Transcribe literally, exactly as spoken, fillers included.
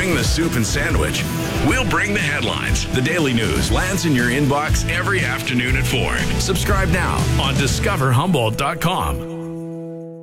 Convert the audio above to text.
bring the soup and sandwich. We'll bring the headlines. The Daily News lands in your inbox every afternoon at four. Subscribe now on discover humboldt dot com.